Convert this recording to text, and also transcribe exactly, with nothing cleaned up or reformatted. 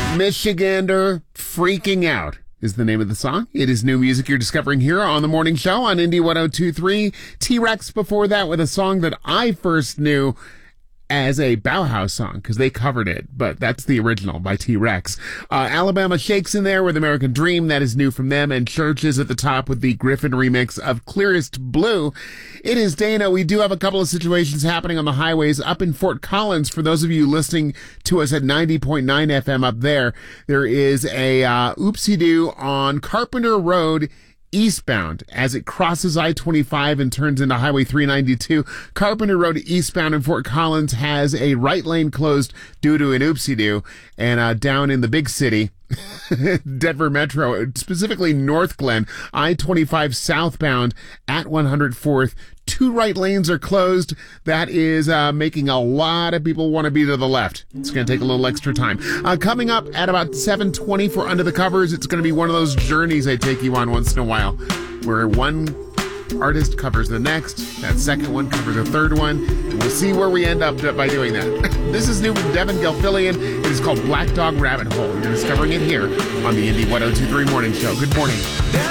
Michigander Freaking Out is the name of the song. It is new music you're discovering here on The Morning Show on Indie one oh two point three. T-Rex before that with a song that I first knew as a Bauhaus song, because they covered it, but that's the original by T-Rex. Uh, Alabama Shakes in there with American Dream, that is new from them, and Churches at the top with the Griffin remix of Clearest Blue. It is Dana. We do have a couple of situations happening on the highways up in Fort Collins. For those of you listening to us at ninety point nine F M up there, there is a uh, oopsie-doo on Carpenter Road eastbound as it crosses I twenty-five and turns into Highway three ninety-two. Carpenter Road eastbound in Fort Collins has a right lane closed due to an oopsie-doo. And uh, down in the big city, Denver Metro, specifically North Glen, I twenty-five southbound at one hundred fourth, two right lanes are closed. That is uh, making a lot of people want to be to the left. It's going to take a little extra time. Uh, coming up at about seven twenty for Under the Covers, it's going to be one of those journeys I take you on once in a while, where one artist covers the next, that second one covers the third one, and we'll see where we end up by doing that. This is new from Devin Gelfillian. It is called Black Dog Rabbit Hole. You're discovering it here on the Indie one oh two point three Morning Show. Good morning.